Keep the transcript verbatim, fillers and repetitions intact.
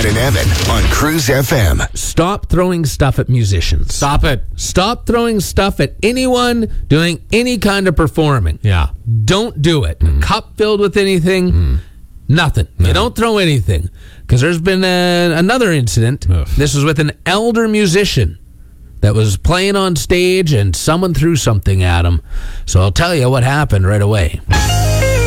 Brad and Evan on Cruise F M. Stop throwing stuff at musicians. Stop it. Stop throwing stuff at anyone doing any kind of performing. Yeah. Don't do it. Mm. Cup filled with anything, mm. nothing. No. You don't throw anything. Because there's been a, another incident. Ugh. This was with an elder musician that was playing on stage and someone threw something at him. So I'll tell you what happened right away.